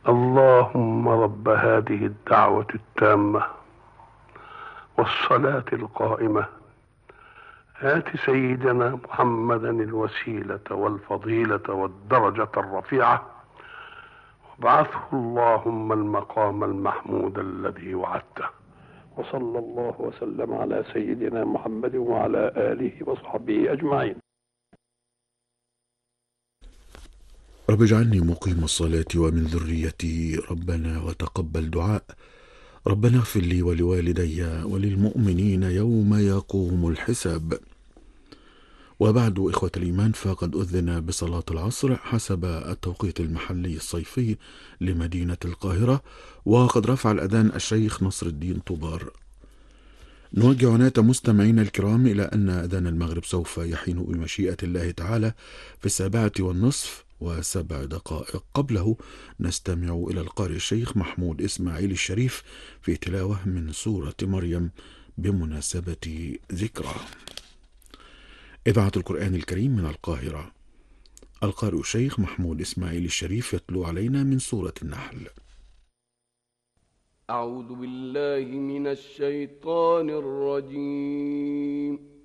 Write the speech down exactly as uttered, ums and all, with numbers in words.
اللهم رب هذه الدعوة التامة والصلاة القائمة آت سيدنا محمدا الوسيلة والفضيلة والدرجة الرفيعة وابعثه اللهم المقام المحمود الذي وعدته. وصلى الله وسلم على سيدنا محمد وعلى آله وصحبه أجمعين. رب اجعلني مقيم الصلاة ومن ذريتي ربنا وتقبل دعاء. ربنا اغفر لي ولوالدي وللمؤمنين يوم يقوم الحساب. وبعد، إخوة الإيمان، فقد أذن بصلاة العصر حسب التوقيت المحلي الصيفي لمدينة القاهرة، وقد رفع الأذان الشيخ نصر الدين طوبار. نوجه عناية مستمعين الكرام إلى أن أذان المغرب سوف يحين بمشيئة الله تعالى في السابعة والنصف وسبع دقائق. قبله نستمع إلى القارئ الشيخ محمود إسماعيل الشريف في تلاوة من سورة مريم بمناسبة ذكرى. إذاعة القرآن الكريم من القاهرة. القارئ الشيخ محمود إسماعيل الشريف يتلو علينا من سورة النحل. أعوذ بالله من الشيطان الرجيم.